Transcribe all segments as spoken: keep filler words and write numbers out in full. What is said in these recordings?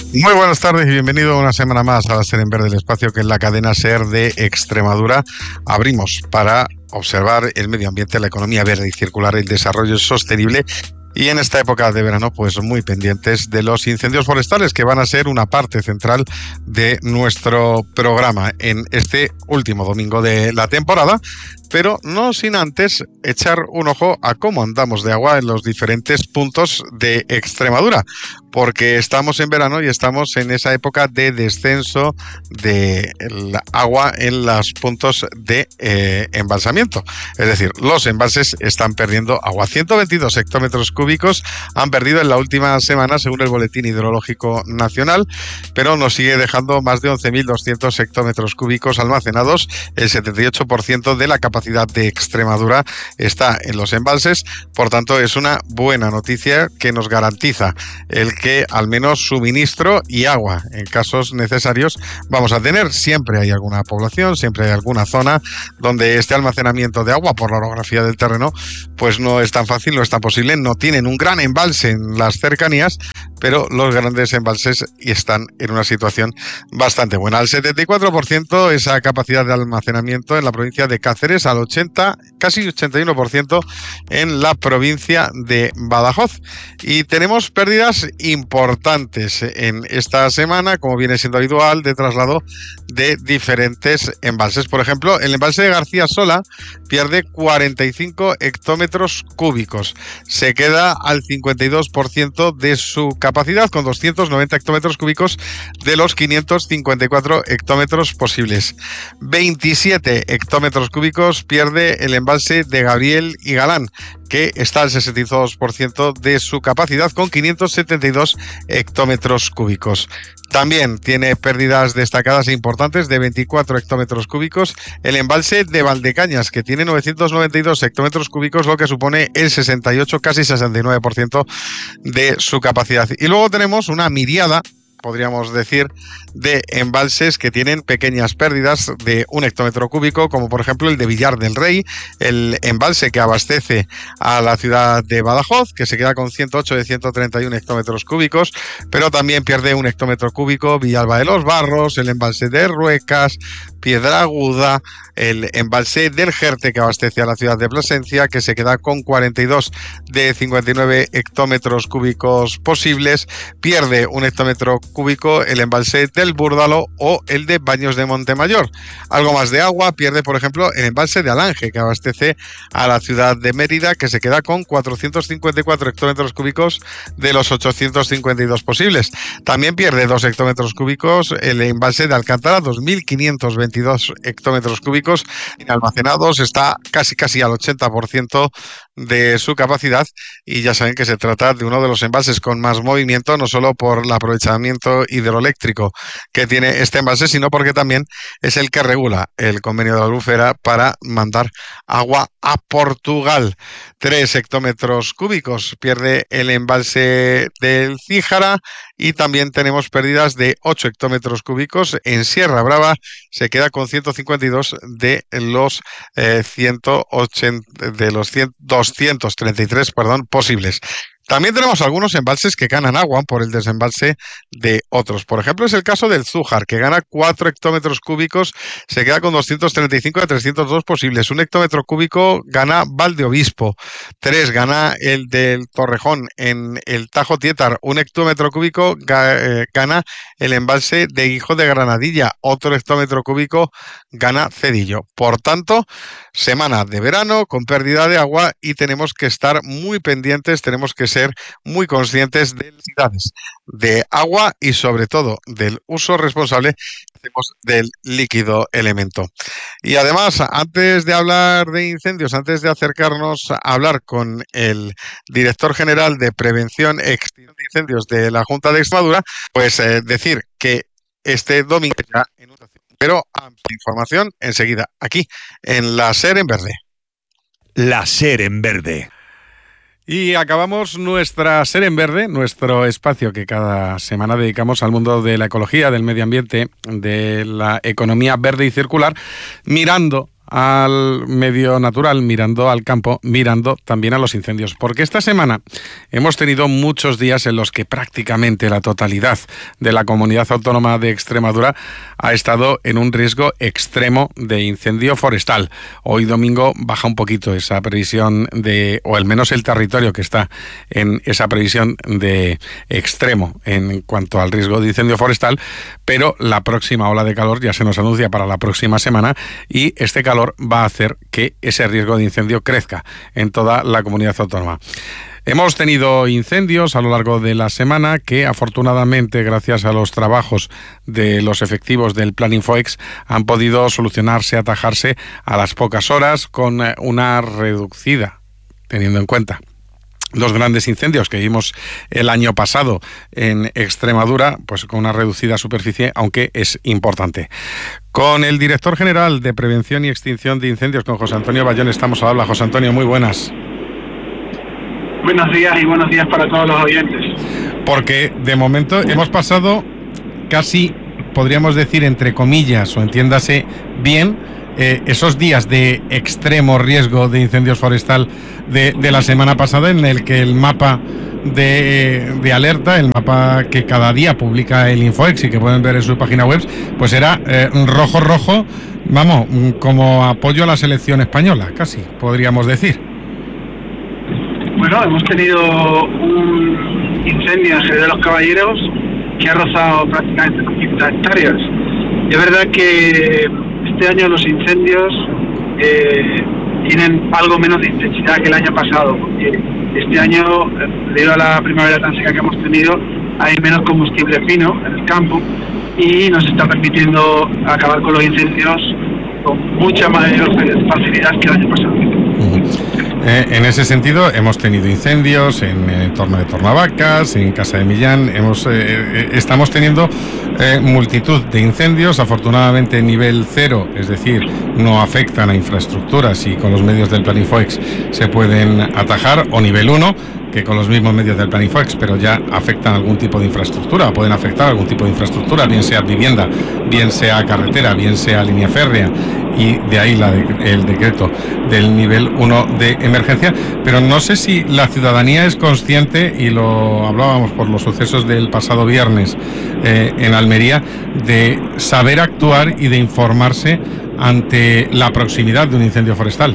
Muy buenas tardes y bienvenido una semana más a la SER en Verde, el espacio que en la cadena SER de Extremadura abrimos para observar el medio ambiente, la economía verde y circular, el desarrollo sostenible. Y en esta época de verano, pues muy pendientes de los incendios forestales, que van a ser una parte central de nuestro programa en este último domingo de la temporada, pero no sin antes echar un ojo a cómo andamos de agua en los diferentes puntos de Extremadura, porque estamos en verano y estamos en esa época de descenso de agua en los puntos de eh, embalsamiento. Es decir, los embalses están perdiendo agua. ciento veintidós hectómetros cúbicos han perdido en la última semana, según el Boletín Hidrológico Nacional, pero nos sigue dejando más de once mil doscientos hectómetros cúbicos almacenados. El setenta y ocho por ciento de la capacidad de Extremadura está en los embalses. Por tanto, es una buena noticia que nos garantiza el que al menos suministro y agua en casos necesarios vamos a tener. Siempre hay alguna población, siempre hay alguna zona donde este almacenamiento de agua, por la orografía del terreno, pues no es tan fácil, no es tan posible. No tienen un gran embalse en las cercanías, pero los grandes embalses están en una situación bastante buena. Al setenta y cuatro por ciento esa capacidad de almacenamiento en la provincia de Cáceres, al ochenta, casi ochenta y uno por ciento en la provincia de Badajoz. Y tenemos pérdidas importantes en esta semana, como viene siendo habitual, de traslado de diferentes embalses. Por ejemplo, el embalse de García Sola pierde cuarenta y cinco hectómetros cúbicos. Se queda al cincuenta y dos por ciento de su capacidad, con doscientos noventa hectómetros cúbicos de los quinientos cincuenta y cuatro hectómetros posibles. veintisiete hectómetros cúbicos pierde el embalse de Gabriel y Galán, que está al sesenta y dos por ciento de su capacidad, con quinientos setenta y dos hectómetros cúbicos. También tiene pérdidas destacadas e importantes de veinticuatro hectómetros cúbicos el embalse de Valdecañas, que tiene novecientos noventa y dos hectómetros cúbicos, lo que supone el sesenta y ocho, casi sesenta y nueve por ciento de su capacidad. Y luego tenemos una miriada, podríamos decir, de embalses que tienen pequeñas pérdidas de un hectómetro cúbico, como por ejemplo el de Villar del Rey, el embalse que abastece a la ciudad de Badajoz, que se queda con ciento ocho de ciento treinta y uno hectómetros cúbicos, pero también pierde un hectómetro cúbico Villalba de los Barros, el embalse de Ruecas, Piedraguda, el embalse del Jerte, que abastece a la ciudad de Plasencia, que se queda con cuarenta y dos de cincuenta y nueve hectómetros cúbicos posibles. Pierde un hectómetro cúbico el embalse del Búrdalo o el de Baños de Montemayor. Algo más de agua pierde, por ejemplo, el embalse de Alange, que abastece a la ciudad de Mérida, que se queda con cuatrocientos cincuenta y cuatro hectómetros cúbicos de los ochocientos cincuenta y dos posibles. También pierde dos hectómetros cúbicos el embalse de Alcántara, dos mil quinientos veintidós hectómetros cúbicos almacenados, está casi casi al ochenta por ciento de su capacidad, y ya saben que se trata de uno de los embalses con más movimiento, no solo por el aprovechamiento hidroeléctrico que tiene este embalse, sino porque también es el que regula el convenio de la Albufera para mandar agua a Portugal. Tres hectómetros cúbicos pierde el embalse del Cíjara, y también tenemos pérdidas de ocho hectómetros cúbicos en Sierra Brava, se queda con ciento cincuenta y dos de los eh, ciento ochenta, de los cien, doscientos treinta y tres, perdón, posibles. También tenemos algunos embalses que ganan agua por el desembalse de otros. Por ejemplo, es el caso del Zújar, que gana cuatro hectómetros cúbicos, se queda con doscientos treinta y cinco de trescientos dos posibles. Un hectómetro cúbico gana Valdeobispo. Tres gana el del Torrejón. En el Tajo Tietar, un hectómetro cúbico gana el embalse de Hijo de Granadilla. Otro hectómetro cúbico gana Cedillo. Por tanto, semana de verano con pérdida de agua, y tenemos que estar muy pendientes, tenemos que ser muy conscientes de las necesidades de agua y sobre todo del uso responsable que hacemos del líquido elemento. Y además, antes de hablar de incendios, antes de acercarnos a hablar con el director general de Prevención y Extinción de Incendios de la Junta de Extremadura, pues eh, decir que este domingo ya en una... Pero amplia información enseguida, aquí en la SER en Verde. La SER en Verde. Y acabamos nuestra SER en Verde, nuestro espacio que cada semana dedicamos al mundo de la ecología, del medio ambiente, de la economía verde y circular, mirando al medio natural, mirando al campo, mirando también a los incendios. Porque esta semana hemos tenido muchos días en los que prácticamente la totalidad de la comunidad autónoma de Extremadura ha estado en un riesgo extremo de incendio forestal. Hoy domingo baja un poquito esa previsión de, o al menos el territorio que está en esa previsión de extremo en cuanto al riesgo de incendio forestal, pero la próxima ola de calor ya se nos anuncia para la próxima semana y este calor va a hacer que ese riesgo de incendio crezca en toda la comunidad autónoma. Hemos tenido incendios a lo largo de la semana que afortunadamente, gracias a los trabajos de los efectivos del Plan Infoex, han podido solucionarse, atajarse a las pocas horas con una reducida, teniendo en cuenta los grandes incendios que vimos el año pasado en Extremadura, pues con una reducida superficie, aunque es importante. Con el director general de Prevención y Extinción de Incendios, con José Antonio Bayón, estamos a hablar. José Antonio, muy buenas. Buenos días y buenos días para todos los oyentes. Porque de momento hemos pasado casi, podríamos decir, entre comillas, o entiéndase bien, Eh, esos días de extremo riesgo de incendios forestal de, de la semana pasada, en el que el mapa de, de alerta, el mapa que cada día publica el Infoex y que pueden ver en su página web, pues era eh, rojo, rojo, vamos, como apoyo a la selección española, casi, podríamos decir. Bueno, hemos tenido un incendio en Jerez de los Caballeros que ha rozado prácticamente quinientas hectáreas. Es verdad que este año los incendios eh, tienen algo menos de intensidad que el año pasado, porque este año, debido a la primavera tan seca que hemos tenido, hay menos combustible fino en el campo y nos está permitiendo acabar con los incendios con mucha mayor facilidad que el año pasado. Eh, en ese sentido, hemos tenido incendios en el entorno de Tornavacas, en Casa de Millán, hemos, eh, estamos teniendo eh, multitud de incendios, afortunadamente nivel cero, es decir, no afectan a infraestructuras y con los medios del Plan Infoex se pueden atajar, o nivel uno, que con los mismos medios del Plan Infoex, pero ya afectan algún tipo de infraestructura, pueden afectar algún tipo de infraestructura, bien sea vivienda, bien sea carretera, bien sea línea férrea, y de ahí la de, el decreto del nivel uno de emergencia. Pero no sé si la ciudadanía es consciente, y lo hablábamos por los sucesos del pasado viernes eh, en Almería, de saber actuar y de informarse ante la proximidad de un incendio forestal.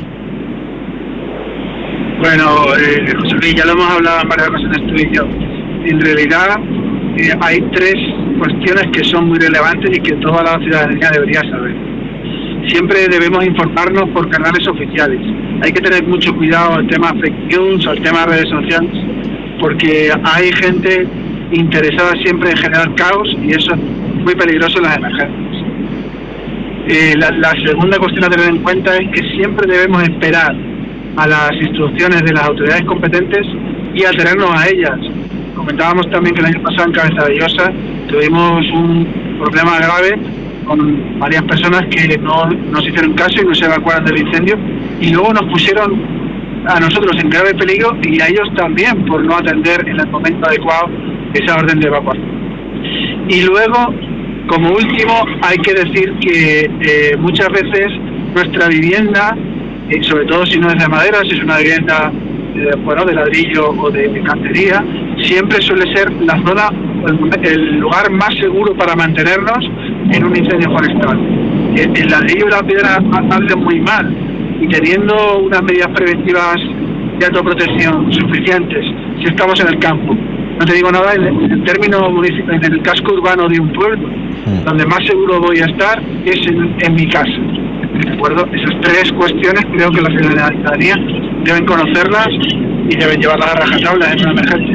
Bueno, eh, José Luis, ya lo hemos hablado en varias ocasiones tú y yo. En realidad eh, hay tres cuestiones que son muy relevantes y que toda la ciudadanía debería saber. Siempre debemos informarnos por canales oficiales. Hay que tener mucho cuidado al tema fake news, al tema redes sociales, porque hay gente interesada siempre en generar caos y eso es muy peligroso en las emergencias. Eh, la, la segunda cuestión a tener en cuenta es que siempre debemos esperar a las instrucciones de las autoridades competentes y atenernos a ellas. Comentábamos también que el año pasado en Cabeza de Llosa tuvimos un problema grave con varias personas que no nos hicieron caso y no se evacuaron del incendio y luego nos pusieron a nosotros en grave peligro y a ellos también por no atender en el momento adecuado esa orden de evacuación. Y luego, como último, hay que decir que eh, muchas veces nuestra vivienda, eh, sobre todo si no es de madera, si es una vivienda eh, bueno, de ladrillo o de cantería, siempre suele ser la zona, el, el lugar más seguro para mantenernos en un incendio forestal. El, el ladrillo y la piedra arden muy mal y teniendo unas medidas preventivas de autoprotección suficientes, si estamos en el campo, no te digo nada, en, en términos municipales, en el casco urbano de un pueblo, mm. donde más seguro voy a estar es en, en mi casa. ¿De acuerdo? Esas tres cuestiones creo que la ciudadanía deben conocerlas y deben llevarlas a rajatabla en una emergencia.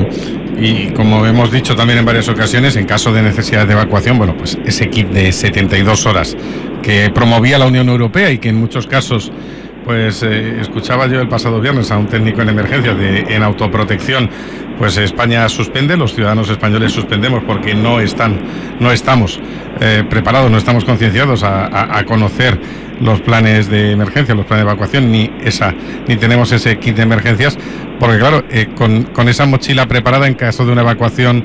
Y como hemos dicho también en varias ocasiones, en caso de necesidad de evacuación, bueno, pues ese kit de setenta y dos horas que promovía la Unión Europea y que en muchos casos, pues eh, escuchaba yo el pasado viernes a un técnico en emergencias de, en autoprotección, pues España suspende, los ciudadanos españoles suspendemos porque no están, no estamos eh, preparados, no estamos concienciados a, a, a conocer los planes de emergencia, los planes de evacuación, ni esa, ni tenemos ese kit de emergencias, porque claro, eh, con, con esa mochila preparada en caso de una evacuación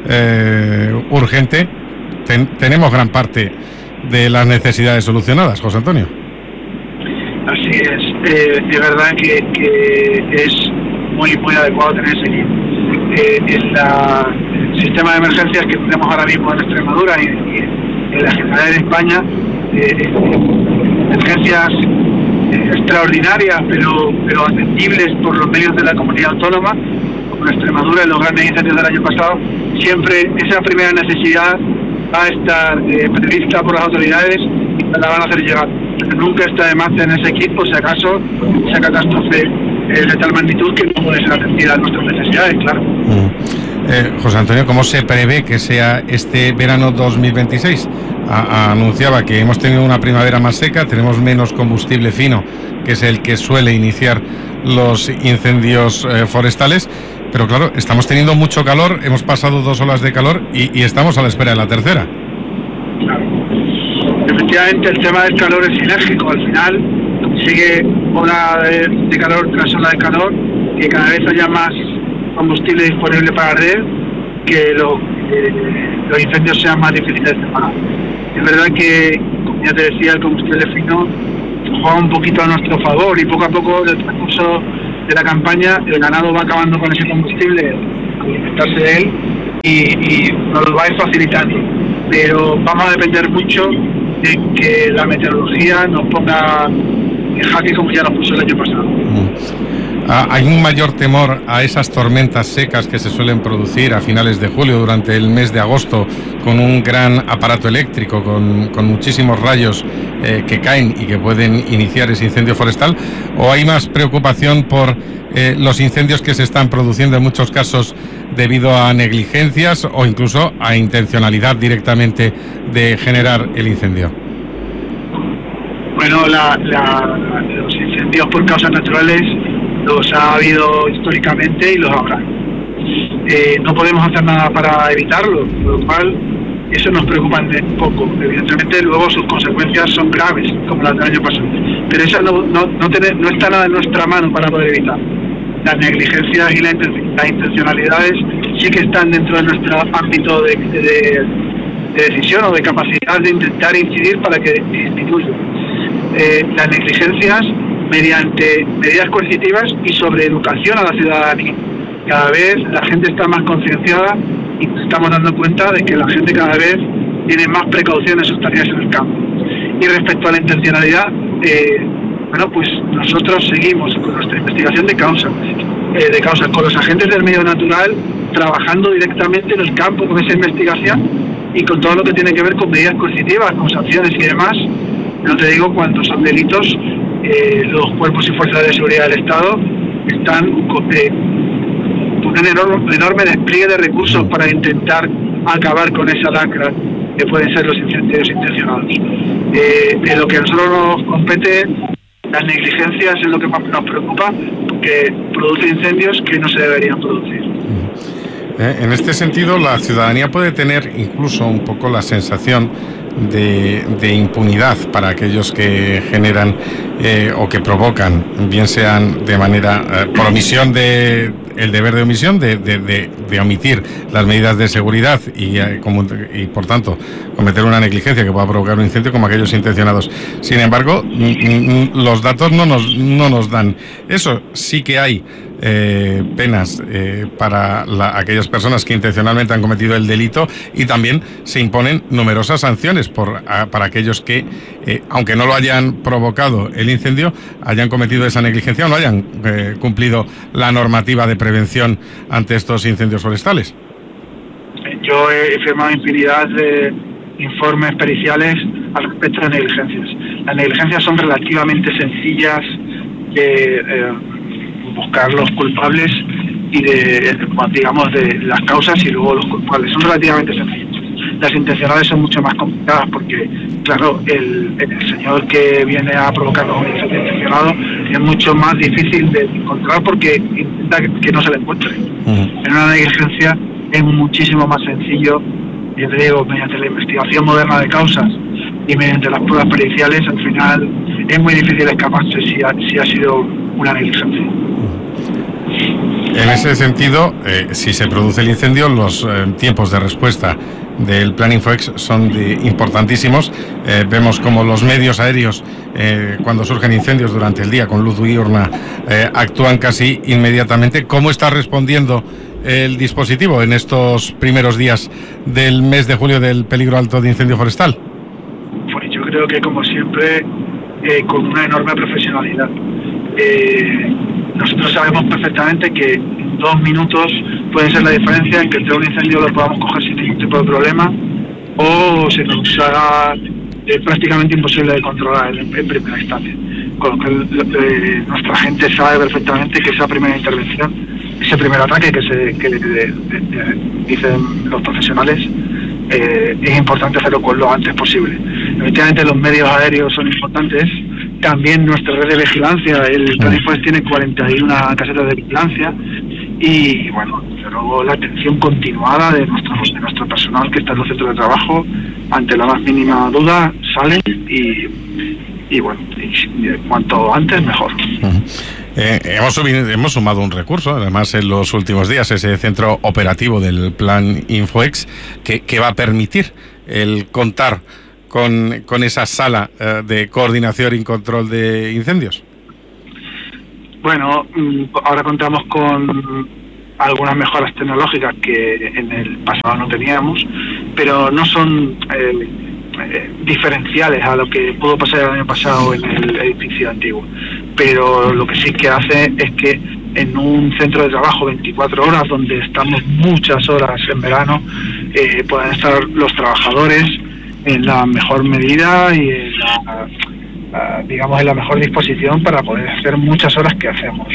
eh, urgente, ten, tenemos gran parte de las necesidades solucionadas, José Antonio. Así es, eh, de verdad que, que es muy muy adecuado tener ese equipo. Eh, en la, el sistema de emergencias que tenemos ahora mismo en Extremadura y, y en la Generalidad de España, eh, emergencias eh, extraordinarias pero pero atendibles por los medios de la comunidad autónoma, como en Extremadura en los grandes incendios del año pasado, siempre esa primera necesidad va a estar eh, prevista por las autoridades y la van a hacer llegar. Pero nunca está de más en ese equipo, si acaso esa catástrofe es de tal magnitud que no puede ser atendida a nuestras necesidades, claro. Mm. Eh, José Antonio, ¿cómo se prevé que sea este verano dos mil veintiséis? A, a, anunciaba que hemos tenido una primavera más seca, tenemos menos combustible fino, que es el que suele iniciar los incendios eh, forestales, pero claro, estamos teniendo mucho calor, hemos pasado dos olas de calor y, y estamos a la espera de la tercera. Claro. Efectivamente, el tema del calor es sinérgico. Al final sigue ola de, de calor tras ola de calor, que cada vez haya más combustible disponible para arder, que lo, eh, los incendios sean más difíciles de pagar. Es verdad que, como ya te decía, el combustible fino juega un poquito a nuestro favor y poco a poco, en el transcurso de la campaña, el ganado va acabando con ese combustible, alimentarse de él, y, y nos lo va a ir facilitando. Pero vamos a depender mucho de que la meteorología nos ponga en jaque como ya nos puso el año pasado. Mm. Ah, hay un mayor temor a esas tormentas secas que se suelen producir a finales de julio, durante el mes de agosto, con un gran aparato eléctrico, con, con muchísimos rayos eh, que caen y que pueden iniciar ese incendio forestal, o hay más preocupación por eh, los incendios que se están produciendo en muchos casos debido a negligencias o incluso a intencionalidad directamente de generar el incendio? Bueno, la, la, los incendios por causas naturales los ha habido históricamente y los habrá. Eh, no podemos hacer nada para evitarlo, por lo cual eso nos preocupa un poco. Evidentemente luego sus consecuencias son graves, como las del año pasado, pero eso no, no, no, tener, no está nada en nuestra mano para poder evitar. Las negligencias y la, las intencionalidades sí que están dentro de nuestro ámbito de, de, de decisión o de capacidad de intentar incidir para que disminuya. Eh, las negligencias mediante medidas coercitivas y sobre educación a la ciudadanía. Cada vez la gente está más concienciada y nos estamos dando cuenta de que la gente cada vez tiene más precaución en sus tareas en el campo. Y respecto a la intencionalidad, eh, bueno, pues nosotros seguimos con nuestra investigación de causas, eh, de causas con los agentes del medio natural, trabajando directamente en el campo con esa investigación y con todo lo que tiene que ver con medidas coercitivas, con sanciones y demás. No te digo cuando son delitos. Eh, los cuerpos y fuerzas de seguridad del Estado están eh, con un enorme, enorme despliegue de recursos para intentar acabar con esa lacra que pueden ser los incendios intencionados. Eh, de lo que a nosotros nos compete, las negligencias es lo que más nos preocupa, porque produce incendios que no se deberían producir. Eh, en este sentido, la ciudadanía puede tener incluso un poco la sensación de, de impunidad para aquellos que generan eh, o que provocan, bien sean de manera, eh, por omisión de el deber de omisión de, de, de, de omitir las medidas de seguridad y, eh, como, y por tanto cometer una negligencia que pueda provocar un incendio, como aquellos intencionados. Sin embargo, m- m- los datos no nos, no nos dan eso. Sí que hay eh, penas eh, para la, aquellas personas que intencionalmente han cometido el delito, y también se imponen numerosas sanciones por, a, para aquellos que, eh, aunque no lo hayan provocado el incendio, hayan cometido esa negligencia o no hayan eh, cumplido la normativa de prevención ante estos incendios forestales. Yo he firmado infinidad de informes periciales al respecto de negligencias. Las negligencias son relativamente sencillas de eh, buscar los culpables y de, digamos, de las causas y luego los culpables. Son relativamente sencillas. Las intencionales son mucho más complicadas porque, claro, el, el señor que viene a provocar un incendio intencionado es mucho más difícil de encontrar porque intenta que, que no se le encuentre. Uh-huh. En una negligencia es muchísimo más sencillo, yo te digo, mediante la investigación moderna de causas y mediante las pruebas periciales, al final es muy difícil escaparse si ha, si ha sido una negligencia. En ese sentido, eh, si se produce el incendio, los eh, tiempos de respuesta del Plan Infoex son de, importantísimos. Eh, vemos como los medios aéreos, eh, cuando surgen incendios durante el día con luz diurna, eh, actúan casi inmediatamente. ¿Cómo está respondiendo el dispositivo en estos primeros días del mes de julio del peligro alto de incendio forestal? Pues yo creo que, como siempre, eh, con una enorme profesionalidad. Eh, nosotros sabemos perfectamente que dos minutos pueden ser la diferencia en que entre un incendio lo podamos coger sin ningún tipo de problema o se nos haga eh, prácticamente imposible de controlar en, en primera instancia. Con lo que eh, nuestra gente sabe perfectamente que esa primera intervención, ese primer ataque que, se, que de, de, de, dicen los profesionales, eh, es importante hacerlo con lo antes posible. Efectivamente, los medios aéreos son importantes. También nuestra red de vigilancia, el Plan Infoex tiene cuarenta y una casetas de vigilancia y, bueno, luego la atención continuada de nuestro, de nuestro personal que está en los centros de trabajo. Ante la más mínima duda salen y, y bueno, y, y cuanto antes mejor. Uh-huh. Eh, hemos, subido, hemos sumado un recurso, además, en los últimos días, ese centro operativo del Plan Infoex, que, que va a permitir el contar con, con esa sala eh, de coordinación y control de incendios. Bueno, ahora contamos con algunas mejoras tecnológicas que en el pasado no teníamos, pero no son eh, eh, diferenciales a lo que pudo pasar el año pasado en el edificio antiguo. Pero lo que sí que hace es que en un centro de trabajo veinticuatro horas, donde estamos muchas horas en verano, eh, puedan estar los trabajadores en la mejor medida y en la, uh, digamos, en la mejor disposición para poder hacer muchas horas que hacemos.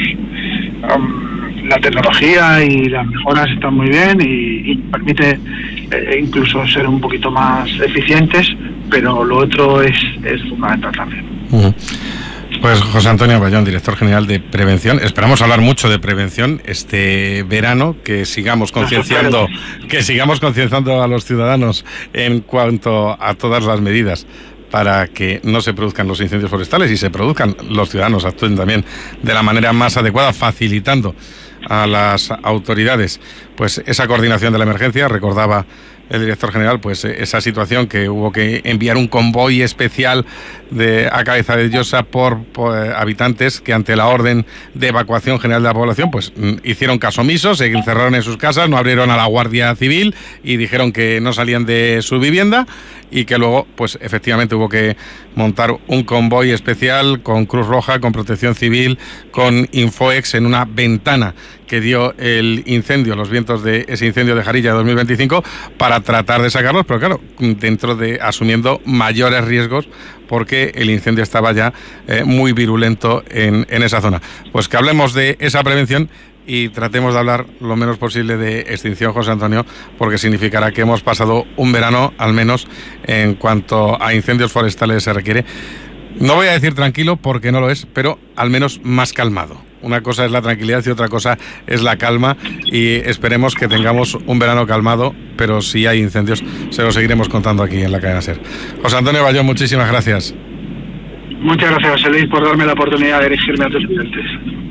Um, la tecnología y las mejoras están muy bien y, y permite eh, incluso ser un poquito más eficientes, pero lo otro es, es fundamental también. Uh-huh. Pues José Antonio Bayón, director general de Prevención. Esperamos hablar mucho de prevención este verano, que sigamos concienciando, que sigamos concienciando a los ciudadanos en cuanto a todas las medidas para que no se produzcan los incendios forestales y se produzcan, los ciudadanos actúen también de la manera más adecuada, facilitando a las autoridades pues esa coordinación de la emergencia. Recordaba el director general pues esa situación que hubo que enviar un convoy especial de a cabeza de Llosa por, por habitantes que, ante la orden de evacuación general de la población, pues hicieron caso omiso, se encerraron en sus casas, no abrieron a la Guardia Civil y dijeron que no salían de su vivienda, y que luego pues efectivamente hubo que montar un convoy especial con Cruz Roja, con Protección Civil, con Infoex en una ventana que dio el incendio, los vientos de ese incendio de Jarilla dos mil veinticinco, para tratar de sacarlos, pero claro, dentro de asumiendo mayores riesgos, porque el incendio estaba ya eh, muy virulento en, en esa zona. Pues que hablemos de esa prevención y tratemos de hablar lo menos posible de extinción, José Antonio, porque significará que hemos pasado un verano, al menos en cuanto a incendios forestales se requiere. No voy a decir tranquilo, porque no lo es, pero al menos más calmado. Una cosa es la tranquilidad y otra cosa es la calma, y esperemos que tengamos un verano calmado, pero si hay incendios se lo seguiremos contando aquí en la cadena SER. José Antonio Bayón, muchísimas gracias. Muchas gracias, José Luis, por darme la oportunidad de dirigirme a tus clientes.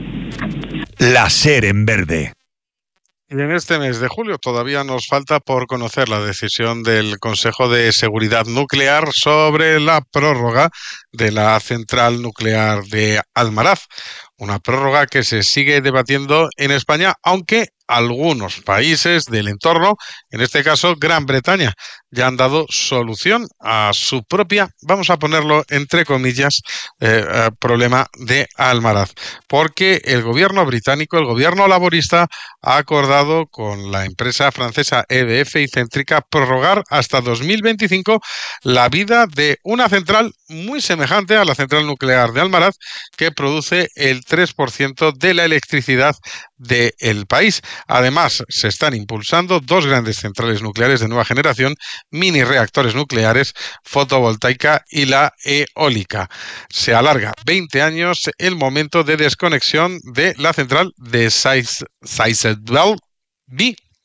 La SER en verde. Y en este mes de julio todavía nos falta por conocer la decisión del Consejo de Seguridad Nuclear sobre la prórroga de la central nuclear de Almaraz. Una prórroga que se sigue debatiendo en España, aunque algunos países del entorno, en este caso Gran Bretaña, ya han dado solución a su propia, vamos a ponerlo entre comillas, eh, eh, problema de Almaraz. Porque el gobierno británico, el gobierno laborista, ha acordado con la empresa francesa E D F y Centrica prorrogar hasta dos mil veinticinco la vida de una central muy semejante a la central nuclear de Almaraz, que produce el tres por ciento de la electricidad del país. Además, se están impulsando dos grandes centrales nucleares de nueva generación, mini reactores nucleares, fotovoltaica y la eólica. Se alarga veinte años el momento de desconexión de la central de Sizewell B,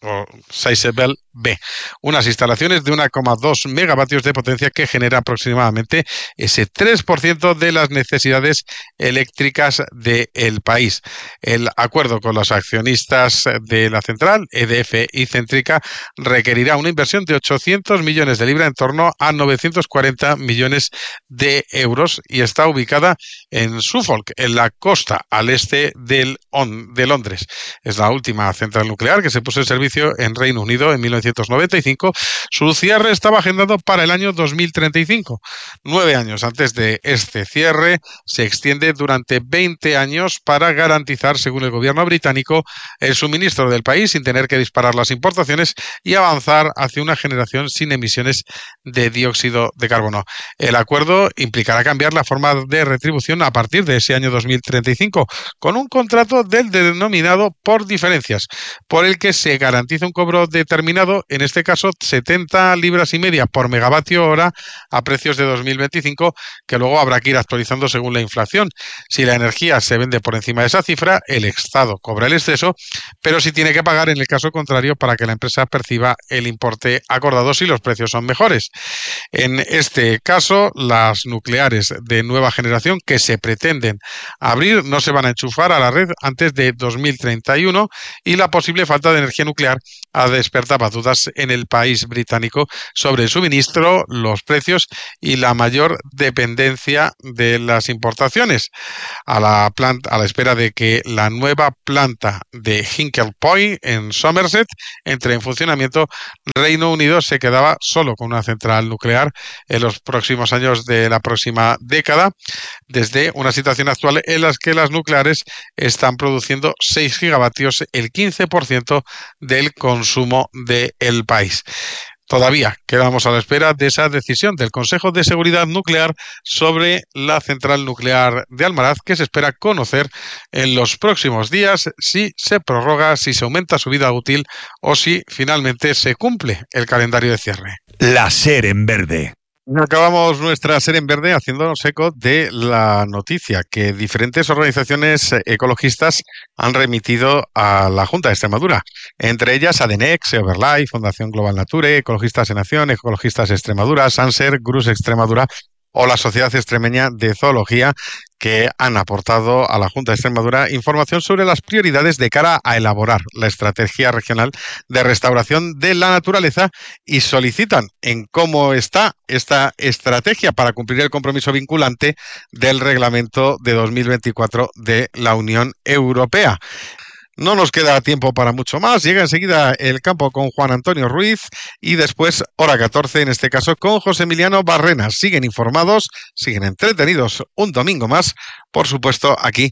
o Sizewell B, unas instalaciones de uno coma dos megavatios de potencia que genera aproximadamente ese tres por ciento de las necesidades eléctricas del país. El acuerdo con los accionistas de la central, E D F y Centrica, requerirá una inversión de ochocientos millones de libras, en torno a novecientos cuarenta millones de euros, y está ubicada en Suffolk, en la costa al este del on, de Londres. Es la última central nuclear que se puso en servicio en Reino Unido en mil novecientos noventa y cinco. Su cierre estaba agendado para el año dos mil treinta y cinco. Nueve años antes de este cierre, se extiende durante veinte años para garantizar, según el gobierno británico, el suministro del país sin tener que disparar las importaciones y avanzar hacia una generación sin emisiones de dióxido de carbono. El acuerdo implicará cambiar la forma de retribución a partir de ese año dos mil treinta y cinco, con un contrato del denominado por diferencias, por el que se garantiza un cobro determinado, en este caso setenta libras y media por megavatio hora a precios de dos mil veinticinco, que luego habrá que ir actualizando según la inflación. Si la energía se vende por encima de esa cifra, el Estado cobra el exceso, pero sí tiene que pagar en el caso contrario para que la empresa perciba el importe acordado si los precios son mejores. En este caso, las nucleares de nueva generación que se pretenden abrir no se van a enchufar a la red antes de dos mil treinta y uno, y la posible falta de energía nuclear ha despertado dudas en el país británico sobre el suministro, los precios y la mayor dependencia de las importaciones. A la, planta, a la espera de que la nueva planta de Hinkley Point en Somerset entre en funcionamiento, Reino Unido se quedaba solo con una central nuclear en los próximos años de la próxima década, desde una situación actual en la que las nucleares están produciendo seis gigavatios, el quince por ciento del consumo del país. Todavía quedamos a la espera de esa decisión del Consejo de Seguridad Nuclear sobre la central nuclear de Almaraz, que se espera conocer en los próximos días, si se prorroga, si se aumenta su vida útil o si finalmente se cumple el calendario de cierre. La SER en verde. Acabamos nuestra SER en verde haciéndonos eco de la noticia que diferentes organizaciones ecologistas han remitido a la Junta de Extremadura, entre ellas Adenex, Everlife, Fundación Global Nature, Ecologistas en Acción, Ecologistas Extremadura, Sanser, Grus Extremadura o la Sociedad Extremeña de Zoología, que han aportado a la Junta de Extremadura información sobre las prioridades de cara a elaborar la estrategia regional de restauración de la naturaleza, y solicitan en cómo está esta estrategia para cumplir el compromiso vinculante del reglamento de dos mil veinticuatro de la Unión Europea. No nos queda tiempo para mucho más. Llega enseguida El Campo con Juan Antonio Ruiz y después Hora catorce, en este caso con José Emiliano Barrenas. Siguen informados, siguen entretenidos un domingo más, por supuesto, aquí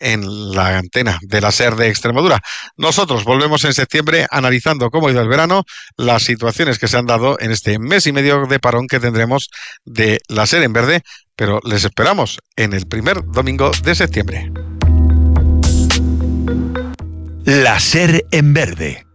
en la antena de la SER de Extremadura. Nosotros volvemos en septiembre analizando cómo ha ido el verano, las situaciones que se han dado en este mes y medio de parón que tendremos de la SER en verde, pero les esperamos en el primer domingo de septiembre. La SER en verde.